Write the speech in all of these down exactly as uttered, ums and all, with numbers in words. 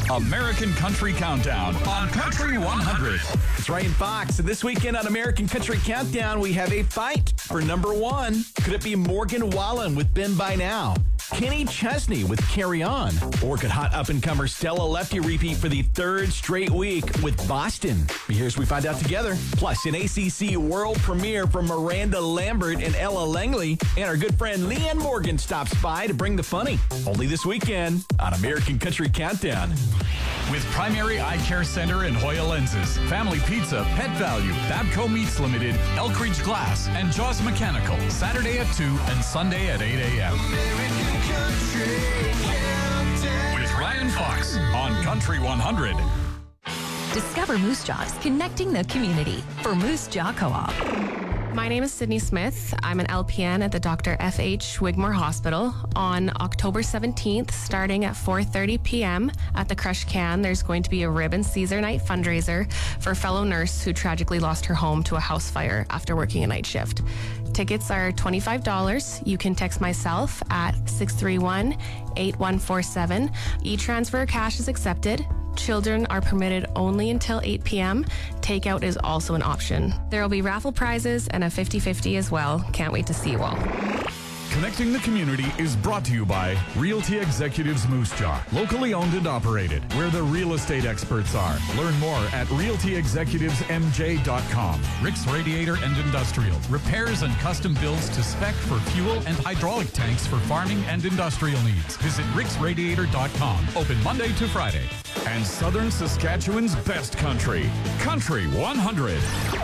American Country Countdown on Country one hundred. It's Ryan Fox, and this weekend on American Country Countdown, we have a fight for number one. Could it be Morgan Wallen with Been By Now? Kenny Chesney with Carry On? Or could hot up-and-comer Stella Lefty repeat for the third straight week with Boston? Here's we find out together. Plus, an A C C world premiere from Miranda Lambert and Ella Langley. And our good friend Leanne Morgan stops by to bring the funny. Only this weekend on American Country Countdown. With Primary Eye Care Center and Hoya Lenses, Family Pizza, Pet Value, Babco Meats Limited, Elkridge Glass, and Jaws Mechanical. Saturday at two and Sunday at eight a.m. With Ryan Fox on Country one hundred. Discover Moose Jaws, connecting the community for Moose Jaw Co-op. My name is Sydney Smith. I'm an L P N at the Doctor F H Wigmore Hospital. On October seventeenth, starting at four thirty p.m. at the Crush Can, there's going to be a Rib and Caesar Night fundraiser for a fellow nurse who tragically lost her home to a house fire after working a night shift. Tickets are twenty-five dollars. You can text myself at six three one, eight one four seven. E-transfer cash is accepted. Children are permitted only until eight p.m. Takeout is also an option. There will be raffle prizes and a fifty-fifty as well. Can't wait to see you all. Connecting the Community is brought to you by Realty Executives Moose Jaw, locally owned and operated, where the real estate experts are. Learn more at realty executives m j dot com. Rick's Radiator and Industrial, repairs and custom builds to spec for fuel and hydraulic tanks for farming and industrial needs. Visit ricks radiator dot com. Open Monday to Friday. And Southern Saskatchewan's best country, Country one hundred.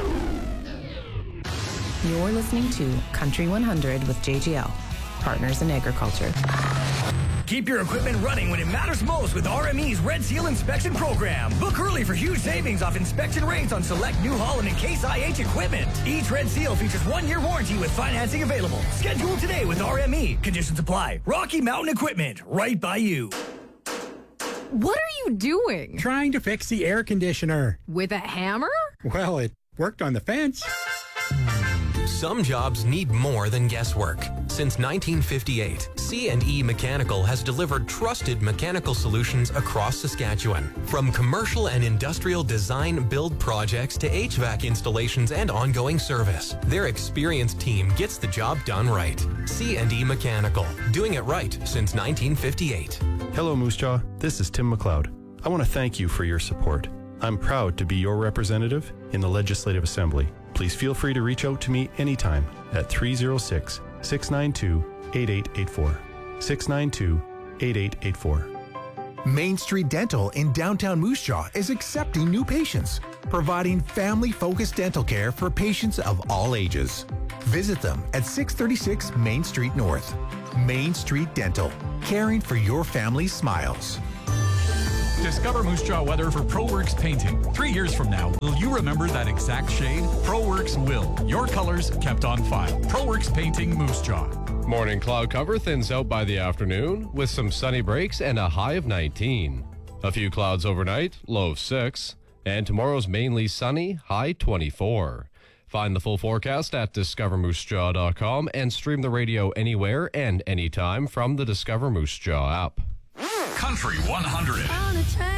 You're listening to Country one hundred with J G L, Partners in Agriculture. Keep your equipment running when it matters most with R M E's Red Seal Inspection Program. Book early for huge savings off inspection rates on select New Holland and Case I H equipment. Each Red Seal features one-year warranty with financing available. Schedule today with R M E. Conditions apply. Rocky Mountain Equipment, right by you. What are you doing? Trying to fix the air conditioner. With a hammer? Well, it worked on the fence. Some jobs need more than guesswork. Since nineteen fifty-eight, C and E Mechanical has delivered trusted mechanical solutions across Saskatchewan. From commercial and industrial design build projects to H V A C installations and ongoing service, their experienced team gets the job done right. C and E Mechanical, doing it right since nineteen fifty-eight. Hello, Moose Jaw. This is Tim McLeod. I want to thank you for your support. I'm proud to be your representative in the Legislative Assembly. Please feel free to reach out to me anytime at three oh six, six nine two, eight eight eight four. six nine two, eight eight eight four. Main Street Dental in downtown Moose Jaw is accepting new patients, providing family-focused dental care for patients of all ages. Visit them at six thirty-six Main Street North. Main Street Dental, caring for your family's smiles. Discover Moose Jaw weather for ProWorks Painting. Three years from now, will you remember that exact shade? ProWorks will. Your colors kept on file. ProWorks Painting, Moose Jaw. Morning cloud cover thins out by the afternoon with some sunny breaks and a high of nineteen. A few clouds overnight, low of six. And tomorrow's mainly sunny, high twenty-four. Find the full forecast at discover moose jaw dot com and stream the radio anywhere and anytime from the Discover Moose Jaw app. Country one hundred.